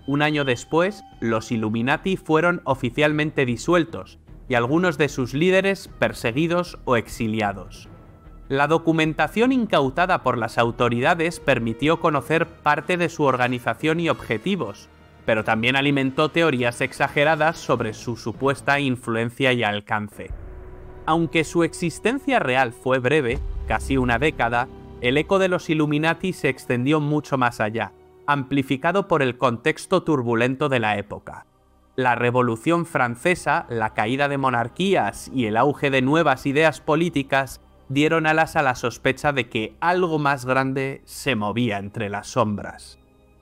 Un año después, los Illuminati fueron oficialmente disueltos y algunos de sus líderes perseguidos o exiliados. La documentación incautada por las autoridades permitió conocer parte de su organización y objetivos, pero también alimentó teorías exageradas sobre su supuesta influencia y alcance. Aunque su existencia real fue breve, casi una década, el eco de los Illuminati se extendió mucho más allá, amplificado por el contexto turbulento de la época. La Revolución Francesa, la caída de monarquías y el auge de nuevas ideas políticas dieron alas a la sospecha de que algo más grande se movía entre las sombras.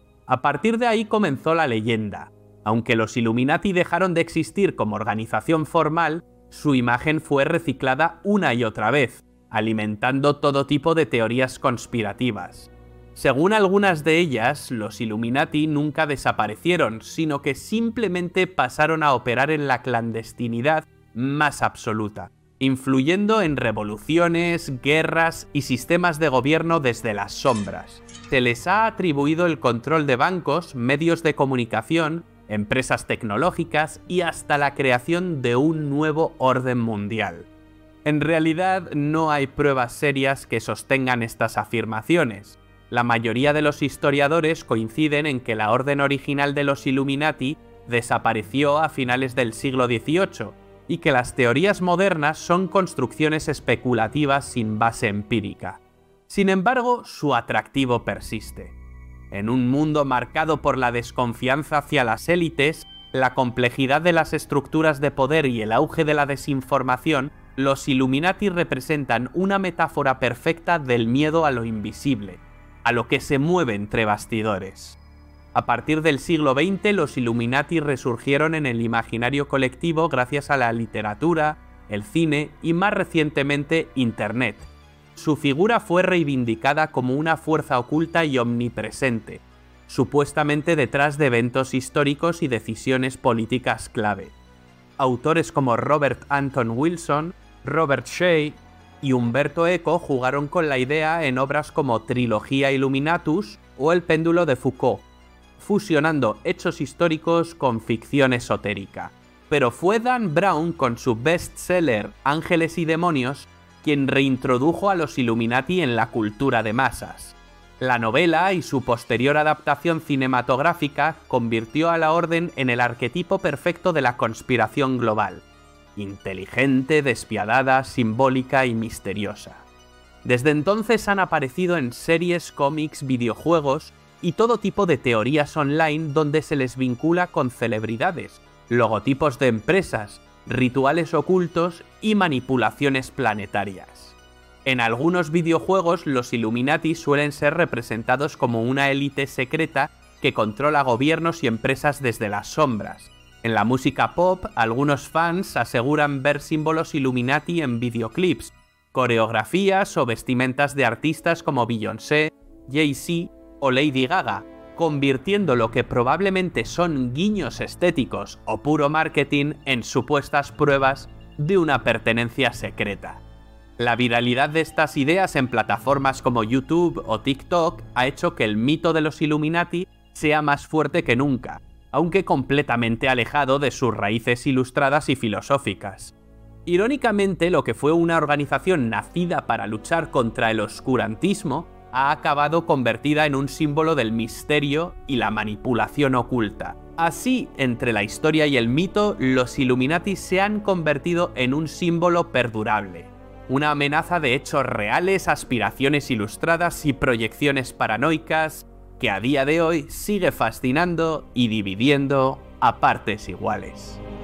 A partir de ahí comenzó la leyenda. Aunque los Illuminati dejaron de existir como organización formal, su imagen fue reciclada una y otra vez, alimentando todo tipo de teorías conspirativas. Según algunas de ellas, los Illuminati nunca desaparecieron, sino que simplemente pasaron a operar en la clandestinidad más absoluta, influyendo en revoluciones, guerras y sistemas de gobierno desde las sombras. Se les ha atribuido el control de bancos, medios de comunicación, empresas tecnológicas y hasta la creación de un nuevo orden mundial. En realidad, no hay pruebas serias que sostengan estas afirmaciones. La mayoría de los historiadores coinciden en que la orden original de los Illuminati desapareció a finales del siglo XVIII y que las teorías modernas son construcciones especulativas sin base empírica. Sin embargo, su atractivo persiste. En un mundo marcado por la desconfianza hacia las élites, la complejidad de las estructuras de poder y el auge de la desinformación, los Illuminati representan una metáfora perfecta del miedo a lo invisible, a lo que se mueve entre bastidores. A partir del siglo XX, los Illuminati resurgieron en el imaginario colectivo gracias a la literatura, el cine y más recientemente Internet. Su figura fue reivindicada como una fuerza oculta y omnipresente, supuestamente detrás de eventos históricos y decisiones políticas clave. Autores como Robert Anton Wilson, Robert Shea y Umberto Eco jugaron con la idea en obras como Trilogía Illuminatus o El péndulo de Foucault, fusionando hechos históricos con ficción esotérica. Pero fue Dan Brown con su bestseller Ángeles y demonios quien reintrodujo a los Illuminati en la cultura de masas. La novela y su posterior adaptación cinematográfica convirtió a la orden en el arquetipo perfecto de la conspiración global. Inteligente, despiadada, simbólica y misteriosa. Desde entonces han aparecido en series, cómics, videojuegos y todo tipo de teorías online donde se les vincula con celebridades, logotipos de empresas, rituales ocultos y manipulaciones planetarias. En algunos videojuegos los Illuminati suelen ser representados como una élite secreta que controla gobiernos y empresas desde las sombras. En la música pop, algunos fans aseguran ver símbolos Illuminati en videoclips, coreografías o vestimentas de artistas como Beyoncé, Jay-Z o Lady Gaga, convirtiendo lo que probablemente son guiños estéticos o puro marketing en supuestas pruebas de una pertenencia secreta. La viralidad de estas ideas en plataformas como YouTube o TikTok ha hecho que el mito de los Illuminati sea más fuerte que nunca, aunque completamente alejado de sus raíces ilustradas y filosóficas. Irónicamente, lo que fue una organización nacida para luchar contra el oscurantismo ha acabado convertida en un símbolo del misterio y la manipulación oculta. Así, entre la historia y el mito, los Illuminati se han convertido en un símbolo perdurable. Una amenaza de hechos reales, aspiraciones ilustradas y proyecciones paranoicas que a día de hoy sigue fascinando y dividiendo a partes iguales.